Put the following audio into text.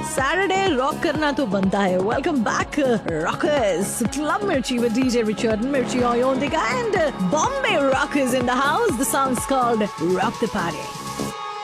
Saturday rock करना तो बनता है। वेलकम बैक रॉकर्स, क्लब मिर्ची with DJ Richard Mirchi Oyondika and Bombay Rockers in the house. The song's called Rock the Party.